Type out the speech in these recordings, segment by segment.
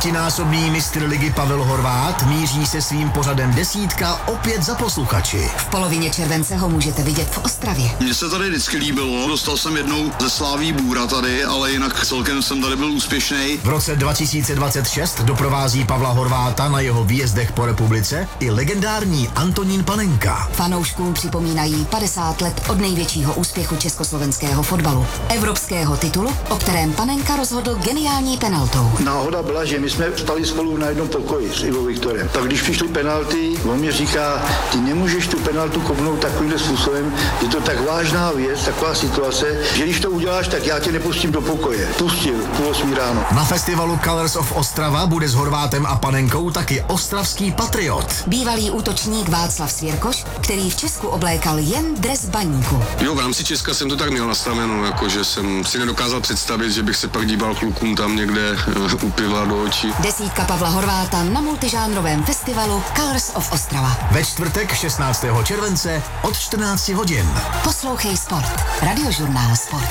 Pětinásobný mistr ligy Pavel Horváth míří se svým pořadem Desítka opět za posluchači. V polovině července ho můžete vidět v Ostravě. Mně se tady vždycky líbilo, dostal jsem jednou ze Sláví Bůra tady, ale jinak celkem jsem tady byl úspěšný. V roce 2026 doprovází Pavla Horváta na jeho výjezdech po republice i legendární Antonín Panenka. Fanouškům připomínají 50 let od největšího úspěchu československého fotbalu. Evropského titulu, o kterém Panenka rozhodl geniální penaltou. Náhoda byla, že my jsme spali spolu na jednom pokoji s Ivo Viktorem. Tak když přišly penalty, on mě říká, ty nemůžeš tu penaltu kopnout takovýmhle způsobem, je to tak vážná věc, taková situace, že když to uděláš, tak já tě nepustím do pokoje. Pustil, půl 8 ráno. Na festivalu Colors of Ostrava bude s Horvátem a Panenkou taky ostravský patriot. Bývalý útočník Václav Svěrkoš, který v Česku oblékal jen dres baníku. Jo, v rámci Česka jsem to tak měl nastaveno, jakože jsem si nedokázal představit, že bych se pak díval klukům tam někde u piva do očí. Desítka Pavla Horváta na multižánrovém festivalu Colors of Ostrava. Ve čtvrtek 16. července od 14 hodin. Poslouchej Sport. Radiožurnál Sport.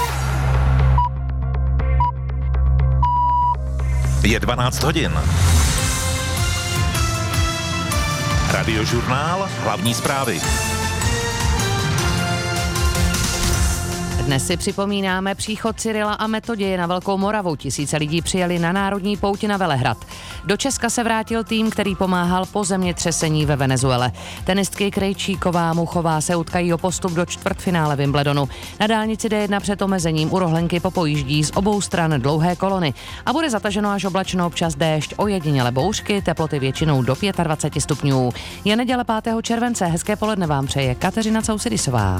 Je 12 hodin. Radiožurnál, hlavní zprávy. Dnes si připomínáme příchod Cyrila a Metoděje na Velkou Moravu. Tisíce lidí přijeli na národní pouť na Velehrad. Do Česka se vrátil tým, který pomáhal po zemětřesení ve Venezuele. Tenistky Krejčíková a Muchová se utkají o postup do čtvrtfinále Wimbledonu. Na dálnici D1 před omezením u Rohlenky popojíždí z obou stran dlouhé kolony a bude zataženo až oblačno, občas déšť, ojediněle bouřky, teploty většinou do 25 stupňů. Je neděle 5. července, hezké poledne vám přeje Kateřina Cousidisová.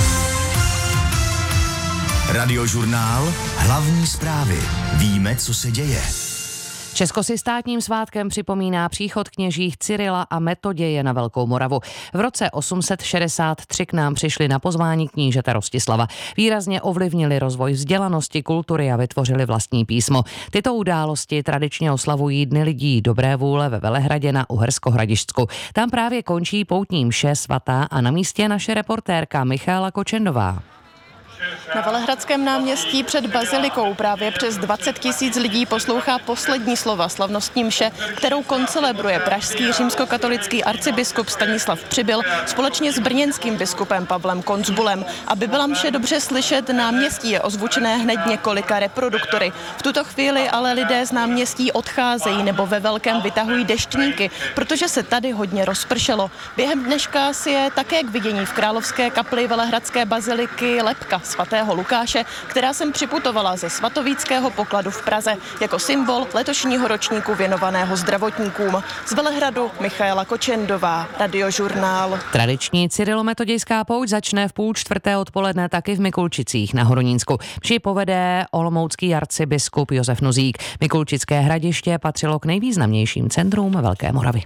Radiožurnál, hlavní zprávy. Víme, co se děje. Česko si státním svátkem připomíná příchod kněžích Cyrila a Metoděje na Velkou Moravu. V roce 863 k nám přišli na pozvání knížete Rostislava. Výrazně ovlivnili rozvoj vzdělanosti, kultury a vytvořili vlastní písmo. Tyto události tradičně oslavují Dny lidí dobré vůle ve Velehradě na Uhersko-Hradišťsku. Tam právě končí poutní mše svatá a na místě je naše reportérka Michaela Kočendová. Na Velehradském náměstí před bazilikou právě přes 20 000 lidí poslouchá poslední slova slavnostní mše, kterou koncelebruje pražský římskokatolický arcibiskup Stanislav Přibyl společně s brněnským biskupem Pavlem Koncbulem. Aby byla mše dobře slyšet, náměstí je ozvučené hned několika reproduktory. V tuto chvíli ale lidé z náměstí odcházejí nebo ve velkém vytahují deštníky, protože se tady hodně rozpršelo. Během dneška si je také k vidění v Královské kapli Velehradské baziliky lebka svatého Lukáše, která sem připutovala ze svatovíckého pokladu v Praze jako symbol letošního ročníku věnovaného zdravotníkům. Z Velehradu Michaela Kočendová, Radiožurnál. Tradiční cyrilometodějská pouť začne v 3:30 odpoledne taky v Mikulčicích na Horonínsku. Mši povede olomoucký arcibiskup Josef Nuzík. Mikulčické Hradiště patřilo k nejvýznamnějším centrům Velké Moravy.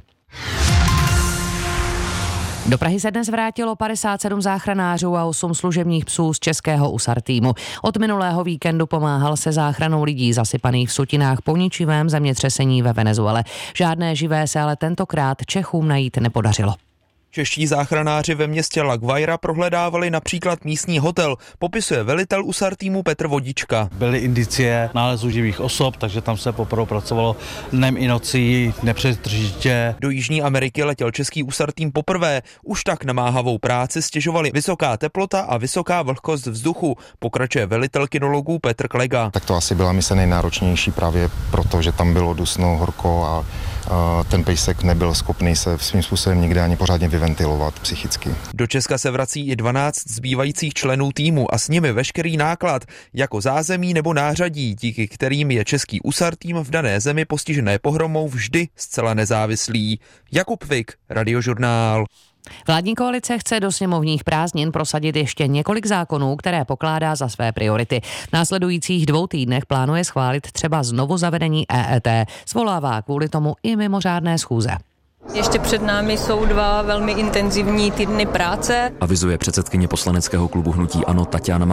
Do Prahy se dnes vrátilo 57 záchranářů a 8 služebních psů z českého USAR týmu. Od minulého víkendu pomáhal se záchranou lidí zasypaných v sutinách po ničivém zemětřesení ve Venezuele. Žádné živé se ale tentokrát Čechům najít nepodařilo. Čeští záchranáři ve městě La Guaira prohledávali například místní hotel, popisuje velitel USAR týmu Petr Vodička. Byly indicie nálezu živých osob, takže tam se poprvé pracovalo dnem i nocí nepřetržitě. Do Jižní Ameriky letěl český USAR tým poprvé. Už tak namáhavou práci stěžovali vysoká teplota a vysoká vlhkost vzduchu, pokračuje velitel kinologů Petr Klega. Tak to asi byla mise nejnáročnější právě proto, že tam bylo dusno, horko a ten pejsek nebyl schopný se svým způsobem nikde ani pořádně vyventilovat psychicky. Do Česka se vrací i 12 zbývajících členů týmu a s nimi veškerý náklad, jako zázemí nebo nářadí, díky kterým je český USAR tým v dané zemi postižené pohromou vždy zcela nezávislý. Jakub Vik, Radiožurnál. Vládní koalice chce do sněmovních prázdnin prosadit ještě několik zákonů, které pokládá za své priority. V následujících 2 týdnech plánuje schválit třeba znovu zavedení EET. Svolává kvůli tomu i mimořádné schůze. Ještě před námi jsou 2 velmi intenzivní týdny práce. Avizuje předsedkyně poslaneckého klubu hnutí ANO Taťána Malá.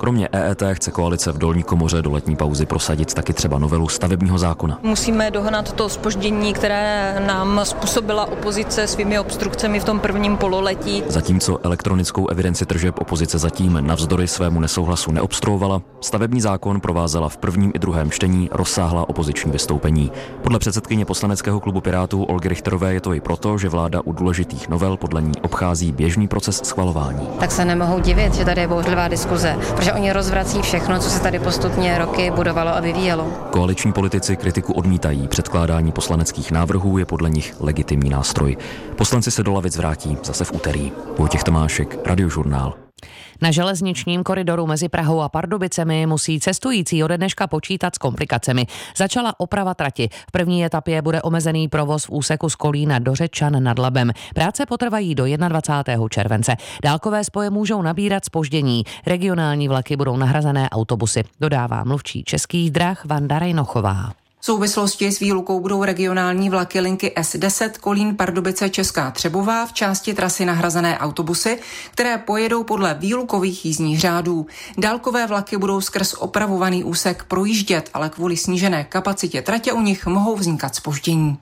Kromě EET chce koalice v dolní komoře do letní pauzy prosadit taky třeba novelu stavebního zákona. Musíme dohnat to zpoždění, které nám způsobila opozice svými obstrukcemi v tom prvním pololetí. Zatímco elektronickou evidenci tržeb opozice zatím navzdory svému nesouhlasu neobstruovala, stavební zákon provázela v prvním i druhém čtení rozsáhlá opoziční vystoupení. Podle předsedkyně poslaneckého klubu Pirátů Olgy Richterové je to i proto, že vláda u důležitých novel podle ní obchází běžný proces schvalování. Tak se nemohou divit, že tady je bouřlivá diskuze, protože oni rozvrací všechno, co se tady postupně roky budovalo a vyvíjelo. Koaliční politici kritiku odmítají, předkládání poslaneckých návrhů je podle nich legitimní nástroj. Poslanci se do lavic vrátí zase v úterý. Vojtěch Tomášek, Radiožurnál. Na železničním koridoru mezi Prahou a Pardubicemi musí cestující ode dneška počítat s komplikacemi. Začala oprava trati. V první etapě bude omezený provoz v úseku z Kolína do Řečan nad Labem. Práce potrvají do 21. července. Dálkové spoje můžou nabírat zpoždění. Regionální vlaky budou nahrazené autobusy, dodává mluvčí Českých drah Vanda Rejnochová. V souvislosti s výlukou budou regionální vlaky linky S10 Kolín Pardubice Česká Třebová v části trasy nahrazené autobusy, které pojedou podle výlukových jízdních řádů. Dálkové vlaky budou skrz opravovaný úsek projíždět, ale kvůli snížené kapacitě tratě u nich mohou vznikat zpoždění.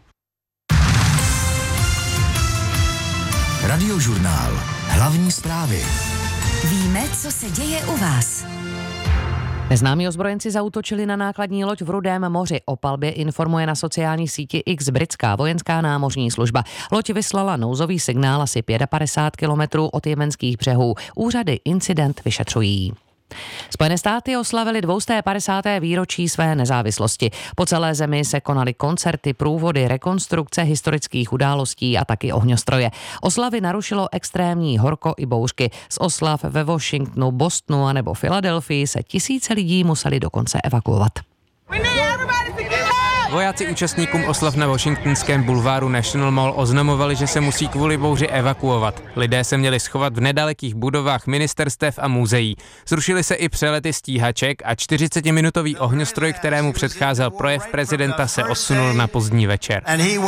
Radiožurnál. Hlavní zprávy. Víme, co se děje u vás. Neznámí ozbrojenci zaútočili na nákladní loď v Rudém moři. O palbě informuje na sociální síti X britská vojenská námořní služba. Loď vyslala nouzový signál asi 55 kilometrů od jemenských břehů. Úřady incident vyšetřují. Spojené státy oslavily 250. výročí své nezávislosti. Po celé zemi se konaly koncerty, průvody, rekonstrukce historických událostí a taky ohňostroje. Oslavy narušilo extrémní horko i bouřky. Z oslav ve Washingtonu, Bostonu a nebo Filadelfii se tisíce lidí museli dokonce evakuovat. Vojáci účastníkům oslav na washingtonském bulváru National Mall oznamovali, že se musí kvůli bouři evakuovat. Lidé se měli schovat v nedalekých budovách ministerstev a muzeí. Zrušily se i přelety stíhaček a 40-minutový ohňostroj, kterému předcházel projev prezidenta, se odsunul na pozdní večer.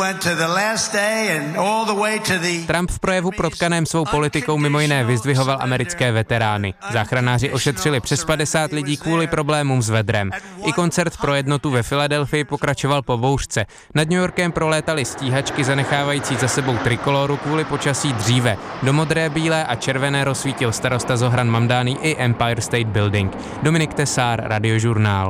Trump v projevu protkaném svou politikou mimo jiné vyzdvihoval americké veterány. Záchranáři ošetřili přes 50 lidí kvůli problémům s vedrem. I koncert pro jednotu ve Filadelfii pokračoval po bouřce. Nad New Yorkem prolétaly stíhačky zanechávající za sebou trikoloru kvůli počasí dříve. Do modré, bílé a červené rozsvítil starosta Zohran Mamdani i Empire State Building. Dominik Tesár, Radiožurnál.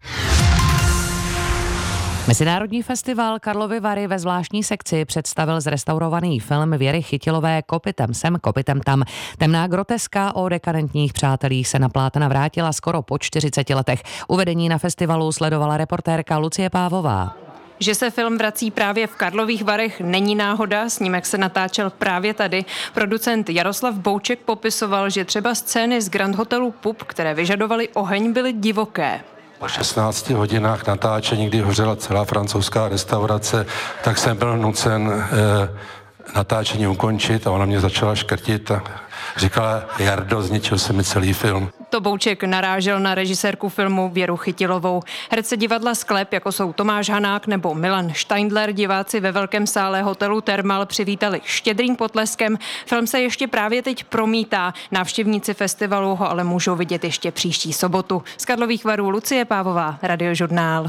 Mezinárodní festival Karlovy Vary ve zvláštní sekci představil zrestaurovaný film Věry Chytilové Kopytem sem, kopytem tam. Temná groteska o dekadentních přátelích se na plátna vrátila skoro po 40 letech. Uvedení na festivalu sledovala reportérka Lucie Pávová. Že se film vrací právě v Karlových Varech, není náhoda, snímek se natáčel právě tady. Producent Jaroslav Bouček popisoval, že třeba scény z Grand Hotelu Pub, které vyžadovaly oheň, byly divoké. Po 16 hodinách natáčení, kdy hořela celá francouzská restaurace, tak jsem byl nucen natáčení ukončit a ona mě začala škrtit a říkala: Jardo, zničil se mi celý film. To Bouček narážel na režisérku filmu Věru Chytilovou. Herce divadla Sklep, jako jsou Tomáš Hanák nebo Milan Steindler, diváci ve velkém sále hotelu Thermal přivítali štědrým potleskem. Film se ještě právě teď promítá. Návštěvníci festivalu ho ale můžou vidět ještě příští sobotu. Z Karlových Varů Lucie Pávová, Radiožurnál.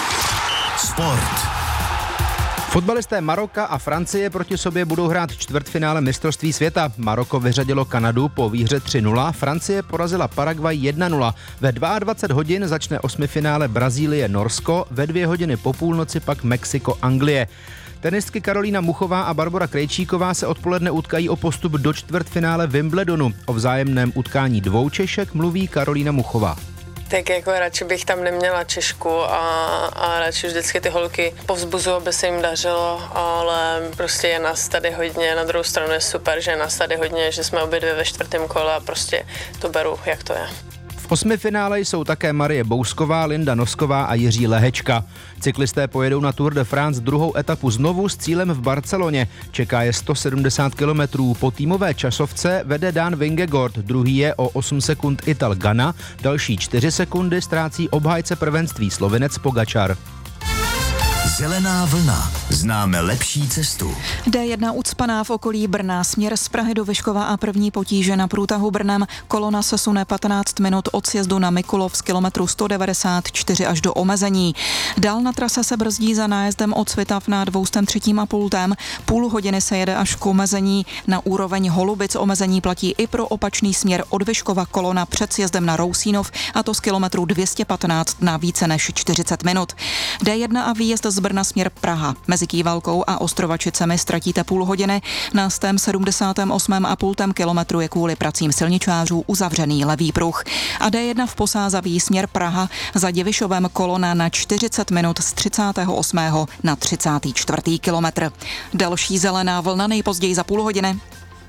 Sport. Fotbalisté Maroka a Francie proti sobě budou hrát čtvrtfinále mistrovství světa. Maroko vyřadilo Kanadu po výhře 3-0, Francie porazila Paraguay 1-0. Ve 22 hodin začne osmifinále Brazílie-Norsko, ve 2 hodiny po půlnoci pak Mexiko-Anglie. Tenistky Karolína Muchová a Barbora Krejčíková se odpoledne utkají o postup do čtvrtfinále Wimbledonu. O vzájemném utkání dvou Češek mluví Karolína Muchová. Tak jako radši bych tam neměla Češku a radši vždycky ty holky povzbuzuju, aby se jim dařilo, ale prostě je nás tady hodně, na druhou stranu je super, že je nás tady hodně, že jsme obě dvě ve 4. kole a prostě to beru, jak to je. V osmifinále jsou také Marie Bousková, Linda Nosková a Jiří Lehečka. Cyklisté pojedou na Tour de France druhou etapu znovu s cílem v Barceloně. Čeká je 170 kilometrů. Po týmové časovce vede Dan Vingegaard, druhý je o 8 sekund Ital Ganna, další 4 sekundy ztrácí obhájce prvenství Slovinec Pogačar. Zelená vlna. Známe lepší cestu. D1 ucpaná v okolí Brna, směr z Prahy do Vyškova a první potíže na průtahu Brnem. Kolona se sune 15 minut od sjezdu na Mikulov z kilometru 194 až do omezení. Dál na trase se brzdí za nájezdem od Svitav na 203,5. Půl hodiny se jede až k omezení. Na úroveň Holubic omezení platí i pro opačný směr od Vyškova, kolona před sjezdem na Rousínov, a to z kilometru 215 na více než 40 minut. D1 a výjezd z Brna směr Praha. Mezi Kývalkou a Ostrovačicemi ztratíte půl hodiny. Na 178,5 kilometru je kvůli pracím silničářů uzavřený levý pruh. A D1 v Posázaví směr Praha za Divišovem kolona na 40 minut z 38. na 34. kilometr. Další zelená vlna nejpozději za půl hodiny.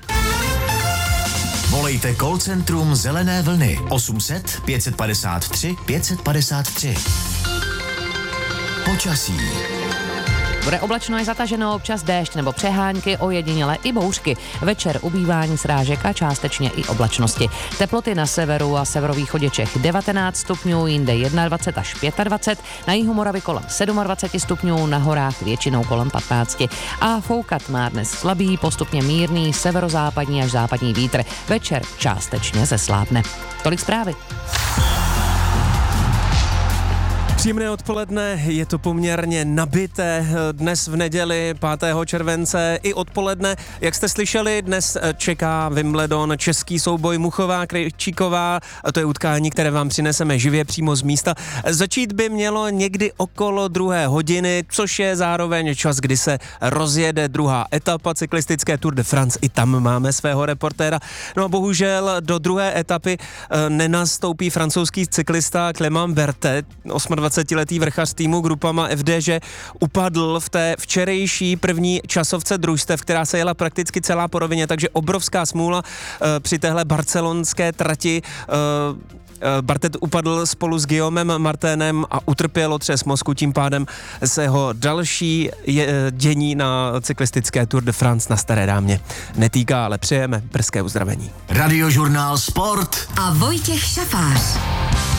Volejte call centrum Zelené vlny 800 553 553. Počasí. Bude oblačno i zataženo, občas déšť nebo přehánky, ojediněle i bouřky. Večer ubývání srážek a částečně i oblačnosti. Teploty na severu a severovýchodě Čech 19 stupňů, jinde 21 až 25, na jihu Moravy kolem 27 stupňů, na horách většinou kolem 15. A foukat má dnes slabý, postupně mírný severozápadní až západní vítr. Večer částečně zeslábne. Tolik zprávy. Příjemné odpoledne, je to poměrně nabité dnes v neděli 5. července i odpoledne. Jak jste slyšeli, dnes čeká Wimbledon, český souboj Muchová Krejčíková, a to je utkání, které vám přineseme živě přímo z místa. Začít by mělo někdy okolo 2 hodiny, což je zároveň čas, kdy se rozjede druhá etapa cyklistické Tour de France. I tam máme svého reportéra. No a bohužel do druhé etapy nenastoupí francouzský cyklista Clément Berthet, 28letý vrchař týmu Groupama FDŽ, upadl v té včerejší první časovce družstev, která se jela prakticky celá po rovině, takže obrovská smůla při téhle barcelonské trati. Berthet upadl spolu s Guillaumem Martinem a utrpěl otřes mozku, tím pádem se ho další dění na cyklistické Tour de France na Staré Dámě netýká, ale přejeme brzké uzdravení. Radiožurnál Sport a Vojtěch Šafář.